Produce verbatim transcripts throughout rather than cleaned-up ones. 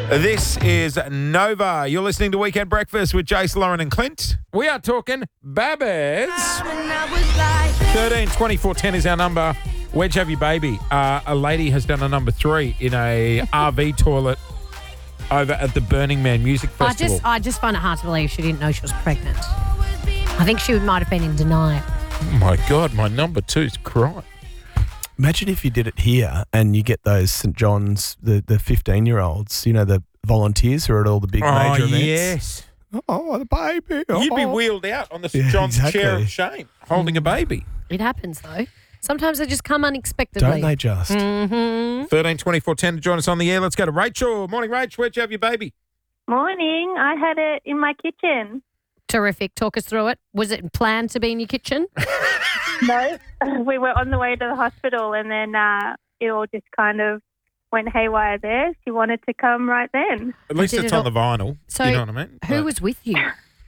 This is Nova. You're listening to Weekend Breakfast with Jace, Lauren and Clint. We are talking Babbers. thirteen twenty-four ten is our number. Where'd you have your baby? Uh, a lady has done a number three in a R V toilet over at the Burning Man Music I Festival. just, I just find it hard to believe she didn't know she was pregnant. I think she might have been in denial. Oh my God, my number two's crying. Imagine if you did it here and you get those St John's, the the fifteen-year-olds, you know, the volunteers who are at all the big Oh, major events. yes. Oh, the baby. You'd be oh. wheeled out on the St Yeah, John's exactly. chair of shame, holding a baby. It happens, though. Sometimes they just come unexpectedly. Don't they just? Mm-hmm. thirteen twenty-four ten to join us on the air. Let's go to Rachel. Morning, Rach. Where'd you have your baby? Morning. I had it in my kitchen. Terrific. Talk us through it. Was it planned to be in your kitchen? No, we were on the way to the hospital, and then uh, it all just kind of went haywire there. She wanted to come right then. At least did it's it on all- the vinyl. So you know what I mean? Who Like- was with you?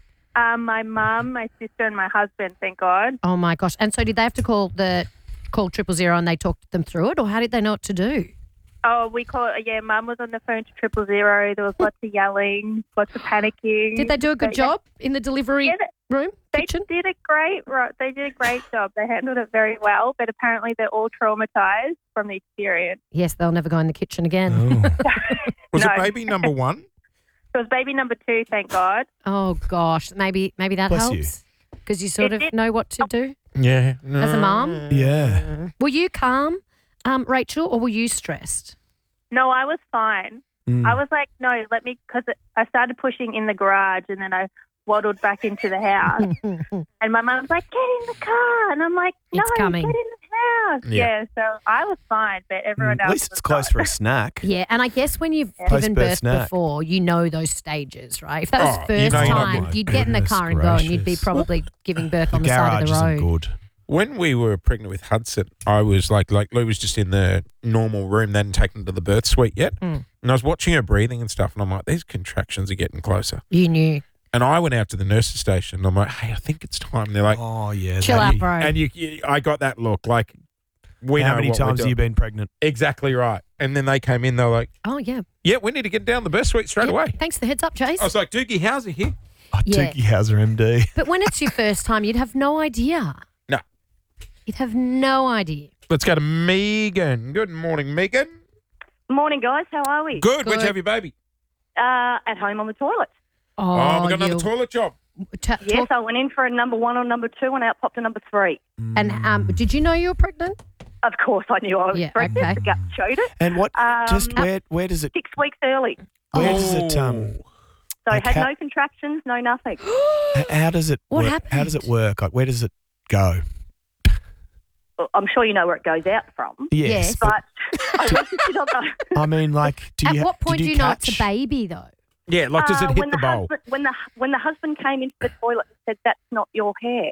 Um, my mum, my sister, and my husband, thank God. Oh, my gosh. And so did they have to call the call triple zero and they talked them through it, or how did they know what to do? Oh, we call it, yeah, Mum was on the phone to triple zero. There was lots of yelling, lots of panicking. Did they do a good But, yeah, job in the delivery Yeah, they- room, They kitchen? did a great, ro- they did a great job. They handled it very well, but apparently they're all traumatized from the experience. Yes, they'll never go in the kitchen again. Oh. Was No. it baby number one? It was baby number two, thank God. Oh, gosh. Maybe maybe that Bless you. helps because you sort It of did- know what to do. Yeah. As a mum? Yeah. Were you calm, um, Rachel, or were you stressed? No, I was fine. Mm. I was like, no, let me, because I started pushing in the garage and then I waddled back into the house. And my mum was like, get in the car. And I'm like, no, It's coming. get in the house. Yeah. Yeah. so I was fine, but everyone Mm, At else least was it's close not. for a snack. Yeah, and I guess when you've Yeah. given Post-birth birth snack. before, you know those stages, right? If that was Oh, you first know you're not time, good. you'd get in the Goodness car and go, and you'd be gracious. probably giving birth on The the side garage of the isn't road. good. When we were pregnant with Hudson, I was like, like Lou was just in the normal room, then taken to the birth suite yet. Mm. And I was watching her breathing and stuff, and I'm like, these contractions are getting closer. You knew. And I went out to the nurse's station, and I'm like, hey, I think it's time. And they're like, Oh, yeah. Chill that- out, bro. and you, you, I got that look, like, we How know many what we're times have doing. you been pregnant? Exactly right. And then they came in, they were like, Oh, yeah. yeah, we need to get down the birth suite straight Yeah, away. Thanks for the heads up, Chase. I was like, Doogie Howser here. Oh, Yeah. Dookie Howser, M D. But when it's your first time, you'd have no idea. No. You'd have no idea. Let's go to Megan. Good morning, Megan. Morning, guys. How are we? Good. Where'd Good. you have your baby? Uh, at home on the toilet. Oh, Oh, we got another you- toilet job. ta- Yes, talk- I went in for a number one or number two and out popped a number three. and um, did you know you were pregnant? Of course, I knew I was Yeah, pregnant. okay. The gut showed it. And what, Um, just where where does it, Six weeks early. where does it, um, Oh. So Like I had how- no contractions, no nothing. h- how does it What work? How does it happened? work? Like, where does it go? Well, I'm sure you know where it goes out from. Yes. Yes. But, But I went to sit on the... I mean, like, do At you, what point did do you, you know it's a catch- baby, though? Yeah, like, does it Uh, hit when the bowl? Husband, when the when the husband came into the toilet and said, "That's not your hair,"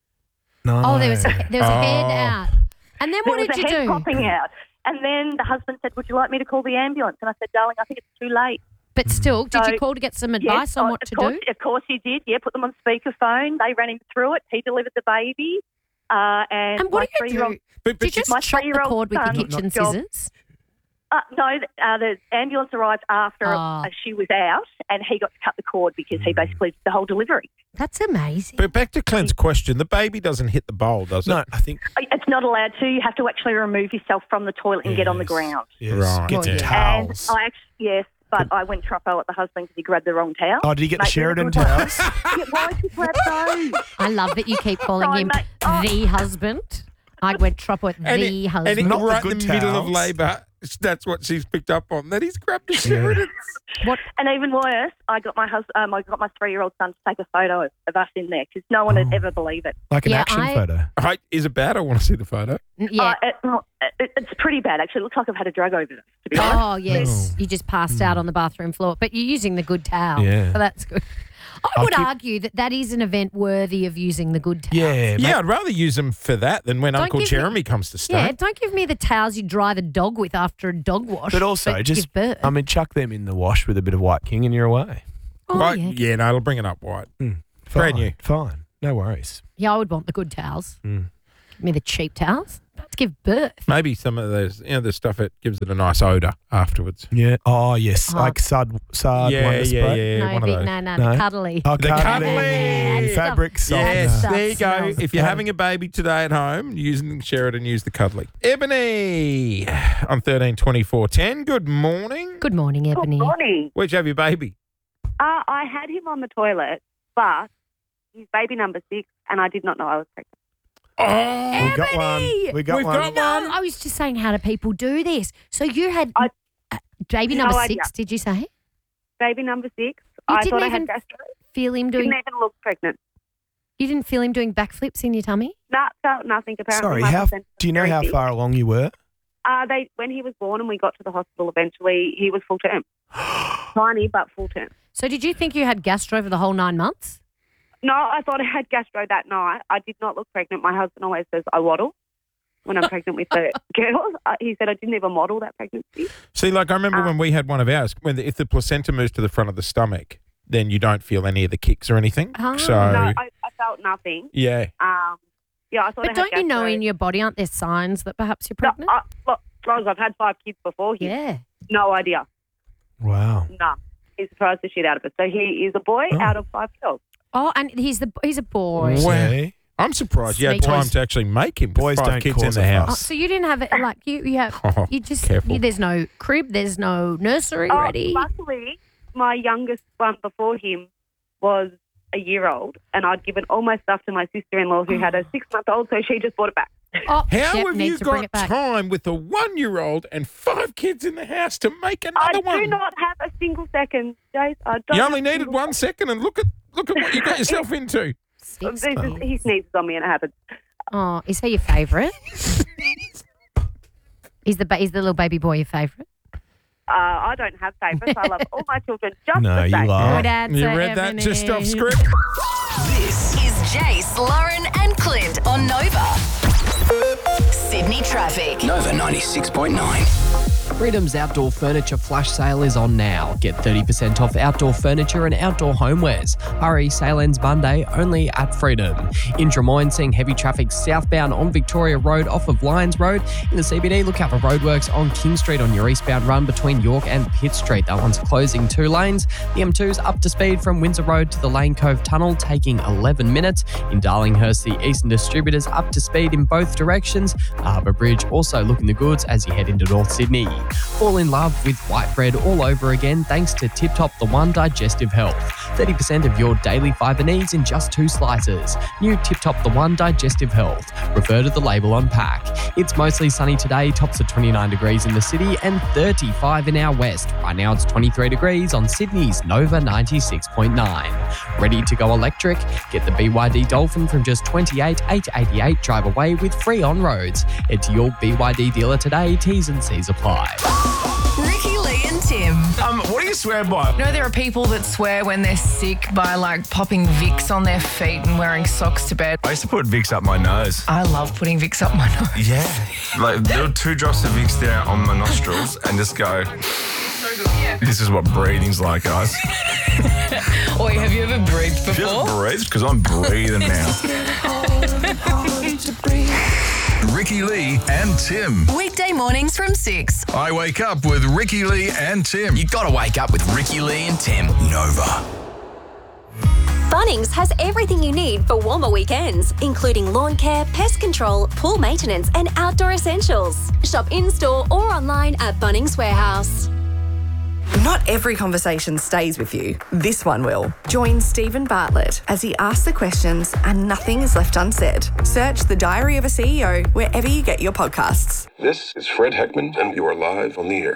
No. Oh, there was a, there was a head Oh. out. And then there what was did a you head do? popping out. And then the husband said, "Would you like me to call the ambulance?" And I said, "Darling, I think it's too late." But still, did So- you call to get some Yes, advice on oh, what of to course, do? Of course he did. Yeah, put them on speakerphone. They ran him through it. He delivered the baby. Uh, and And my what do you three-year-old do? But, Did you but my just chop the three-year-old cord with your son- kitchen Job. scissors? Uh, no, uh, the ambulance arrived after Oh. uh, she was out, and he got to cut the cord because he basically did the whole delivery. That's amazing. but back to Clint's question, the baby doesn't hit the bowl, does it? No, I think. It's not allowed to. You have to actually remove yourself from the toilet and get on the Yes. ground. Yes. Right. Get some Well, yeah. towels. And I actually, yes, but I went truppo at the husband because he grabbed the wrong towel. Oh, did you get the Mate, Sheridan it was like- towels? Yeah, why did you grab those? I love that you keep calling Sorry, him mate. Oh. the husband. I went trap with And the it- husband. And it, Not the right in good the middle of towels. labour, that's what she's picked up on. That he's grabbed the Sheridans. What? And even worse, I got my husband, um, I got my three-year-old son to take a photo of, of us in there because no one Oh. would ever believe it. Like an Yeah, action I- photo. Hey, is it bad? I want to see the photo. Yeah. Uh, it, it, it's pretty bad, actually. It looks like I've had a drug overdose, to be honest. Oh, yes. You just passed out on the bathroom floor. But you're using the good towel. Yeah. So that's good. I I'll would keep- argue that that is an event worthy of using the good towel. Yeah. mate. Yeah, I'd rather use them for that than when Don't Uncle give me- Jeremy comes to stay. Yeah, don't give me the towels you dry the dog with after a dog wash. But also, just, give birth. I mean, chuck them in the wash with a bit of White King and you're away. oh, right? yeah. Yeah, no, it'll bring it up white. Fine, Brand new. Fine. No worries. Yeah, I would want the good towels. Mm. Give me the cheap towels. to give birth. Maybe some of those, you know, the stuff that gives it a nice odour afterwards. Yeah. Oh, yes. Oh. Like Sud, Sud yeah, Wonder yeah, Spray. yeah, No, one of big- those. no, no, No? the cuddly. Oh, The cuddly. cuddly. Fabric softener. Yes, Stuff there you go. smells If you're great. having a baby today at home, using Sheridan, use the cuddly. Ebony on thirteen twenty-four ten. Good morning. Good morning, Ebony. Good morning. Where'd you have your baby? Uh, I had him on the toilet, but he's baby number six, and I did not know I was pregnant. Oh, We got one. We got We've one. got No, one. I was just saying, how do people do this? So you had I- uh, baby No number idea. six, did you say? Baby number six. You I didn't thought I even had gastro. feel him doing. Didn't even look pregnant. You didn't feel him doing backflips in your tummy? No, felt nothing. Apparently, Sorry, my how, placenta do you know was how very thin. far along you were? Uh, they when he was born and we got to the hospital. Eventually, he was full term. Tiny, but full term. So did you think you had gastro for the whole nine months? No, I thought I had gastro that night. I did not look pregnant. My husband always says I waddle when I'm pregnant with the girls. Uh, he said I didn't even model that pregnancy. See, like I remember Um, when we had one of ours, when the, if the placenta moves to the front of the stomach, then you don't feel any of the kicks or anything. Oh. So, No, I, I felt nothing. yeah. Um, yeah, I thought. I But had don't you know gastro. in your body, aren't there signs that perhaps you're No, pregnant? I, look, Rose, I've had five kids before him. Yeah. No idea. Wow. None. He surprised the shit out of us. So he is a boy Oh. out of five girls. Oh, and he's the he's a boy. Wow. See? I'm surprised you had Sneaky. time to actually make him. with Boys five don't kids in cause the a house. Oh, fuss. so you didn't have it like you you have Oh, you just careful. you, there's no crib, there's no nursery Oh, ready. luckily, my youngest one before him was a year old, and I'd given all my stuff to my sister-in-law who had a six-month-old, so she just brought it back. Oh, How Shep have needs you to bring got it back. time with a one-year-old and five kids in the house to make I another do one? not have a single second, Jace. I don't You only have a needed single one second, and look at look at what you got yourself into. Six second. kids. He sneezes on me and it happens. Oh, is he your favourite? Is the ba- is the little baby boy your favourite? Uh, I don't have favourites. I love all my children just No, the you same. are. Good answer, You read that just off Ebony. script? This is Jace, Lauren, and Clint on Nova. Sydney traffic. Nova ninety-six point nine. Freedom's outdoor furniture flash sale is on now. Get thirty percent off outdoor furniture and outdoor homewares. Hurry, sale ends Monday only at Freedom. In Drummoyne, seeing heavy traffic southbound on Victoria Road off of Lyons Road. In the C B D, look out for roadworks on King Street on your eastbound run between York and Pitt Street. That one's closing two lanes. The M two's up to speed from Windsor Road to the Lane Cove Tunnel, taking eleven minutes. In Darlinghurst, the Eastern Distributors up to speed in both directions. The Harbour Bridge also looking the goods as you head into North Sydney. Fall in love with white bread all over again thanks to Tip Top The One Digestive Health. thirty percent of your daily fibre needs in just two slices. New Tip Top The One Digestive Health. Refer to the label on pack. It's mostly sunny today, tops at twenty-nine degrees in the city and thirty-five in our west. Right now it's twenty-three degrees on Sydney's Nova ninety-six point nine. Ready to go electric? Get the B Y D Dolphin from just twenty-eight thousand eight hundred eighty-eight drive away with free on-roads. Head to your B Y D dealer today. T's and C's apply. Ricky, Lee, and Tim. Um, what do you swear by? You know, there are people that swear when they're sick by like popping Vicks on their feet and wearing socks to bed. I used to put Vicks up my nose. I love putting Vicks up my nose. Yeah. Like, there were two drops of Vicks there on my nostrils and just go, this is what breathing's like, guys. Or have you ever breathed Have you before? ever breathed? Because I'm breathing now. Ricky Lee and Tim. Weekday mornings from six. I wake up with Ricky Lee and Tim. You gotta wake up with Ricky Lee and Tim. Nova. Bunnings has everything you need for warmer weekends, including lawn care, pest control, pool maintenance, and outdoor essentials. Shop in-store or online at Bunnings Warehouse. Not every conversation stays with you. This one will. Join Stephen Bartlett as he asks the questions and nothing is left unsaid. Search The Diary of a C E O wherever you get your podcasts. This is Fred Heckman, and you are live on the air.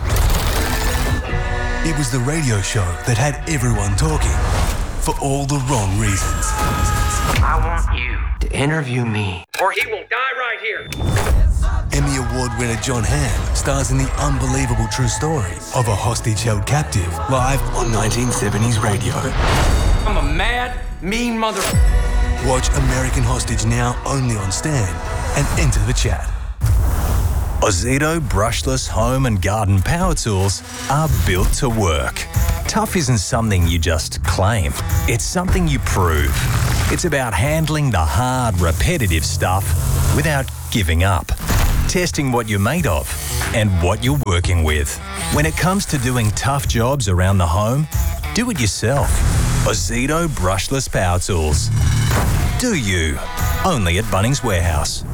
It was the radio show that had everyone talking for all the wrong reasons. I want you to interview me, or he will die right here. Emmy Award winner John Hamm stars in the unbelievable true story of a hostage held captive, live on nineteen seventies radio. I'm a mad, mean mother. Watch American Hostage now only on Stan and enter the chat. Ozito brushless home and garden power tools are built to work. Tough isn't something you just claim. It's something you prove. It's about handling the hard, repetitive stuff without giving up. Testing what you're made of and what you're working with. When it comes to doing tough jobs around the home, do it yourself. Ozito Brushless Power Tools. Do you. Only at Bunnings Warehouse.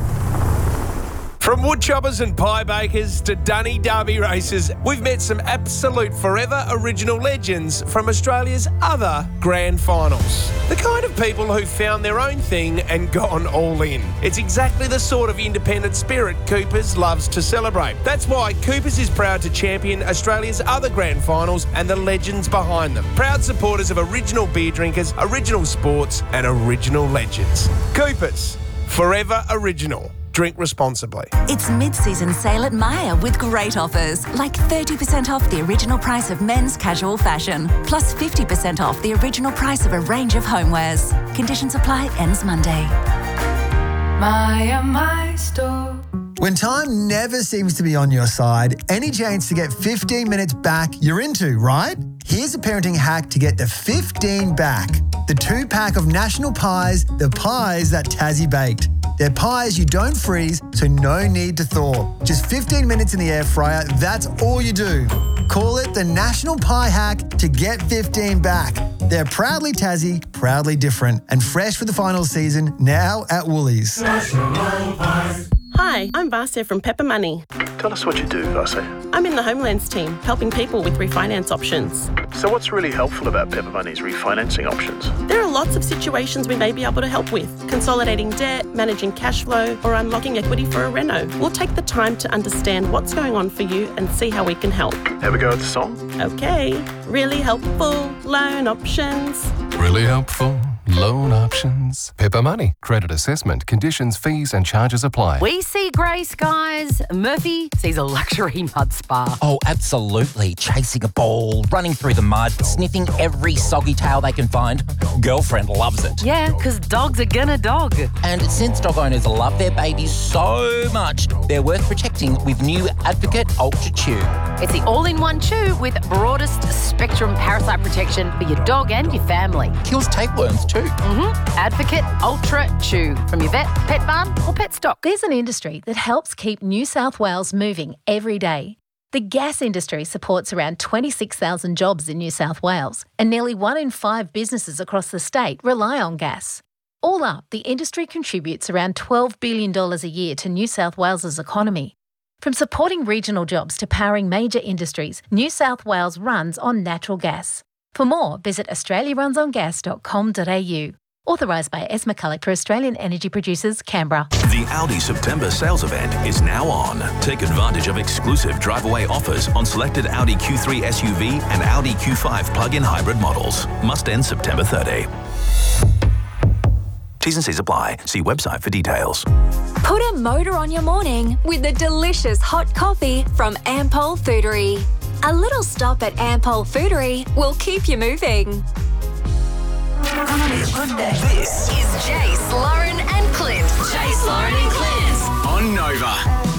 From woodchoppers and pie bakers to Dunny Derby racers, we've met some absolute forever original legends from Australia's other grand finals. The kind of people who found their own thing and gone all in. It's exactly the sort of independent spirit Coopers loves to celebrate. That's why Coopers is proud to champion Australia's other grand finals and the legends behind them. Proud supporters of original beer drinkers, original sports and original legends. Coopers, forever original. Drink responsibly. It's mid-season sale at Myer with great offers, like thirty percent off the original price of men's casual fashion, plus fifty percent off the original price of a range of homewares. Conditions apply, ends Monday. Myer, my store. When time never seems to be on your side, any chance to get fifteen minutes back, you're into, right? Here's a parenting hack to get the fifteen back. The two-pack of National Pies, the pies that Tassie baked. They're pies you don't freeze, so no need to thaw. Just fifteen minutes in the air fryer, that's all you do. Call it the National Pie Hack to get fifteen back. They're proudly Tassie, proudly different, and fresh for the final season, now at Woolies. National Pies. Hi, I'm Vasya from Pepper Money. Tell us what you do, Vasya. I'm in the Homelands team, helping people with refinance options. So what's really helpful about Pepper Money's refinancing options? There are lots of situations we may be able to help with. Consolidating debt, managing cash flow, or unlocking equity for a reno. We'll take the time to understand what's going on for you and see how we can help. Have a go at the song? Okay. Really helpful loan options. Really helpful loan options. Pepper Money. Credit assessment, conditions, fees and charges apply. We see grey skies. Murphy sees a luxury mud spa. Oh, absolutely. Chasing a ball, running through the mud, sniffing every soggy tail they can find. Girlfriend loves it. Yeah, because dogs are gonna dog. And since dog owners love their babies so much, they're worth protecting with new Advocate Ultra Chew. It's the all-in-one chew with broadest spectrum parasite protection for your dog and your family. Kills tapeworms too. Mm-hmm. Advocate Ultra Chew from your vet, pet barn or pet stock. There's an industry that helps keep New South Wales moving every day. The gas industry supports around twenty-six thousand jobs in New South Wales, and nearly one in five businesses across the state rely on gas. All up, the industry contributes around twelve billion dollars a year to New South Wales's economy. From supporting regional jobs to powering major industries, New South Wales runs on natural gas. For more, visit australia runs on gas dot com dot a u. Authorised by S. McCulloch for Australian Energy Producers, Canberra. The Audi September sales event is now on. Take advantage of exclusive drive-away offers on selected Audi Q three S U V and Audi Q five plug-in hybrid models. Must end September thirtieth. T's and C's apply. See website for details. Put a motor on your morning with the delicious hot coffee from Ampol Foodery. A little stop at Ampol Foodery will keep you moving. This is Jace, Lauren and Clint. Jace, Lauren and Clint. On Nova.